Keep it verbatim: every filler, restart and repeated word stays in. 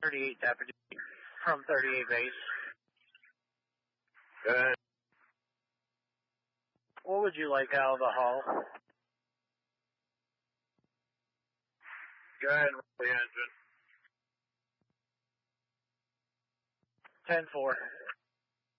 thirty-eight deputy from thirty-eight base. Good. What would you like out of the hull? Go ahead and roll the engine. ten four.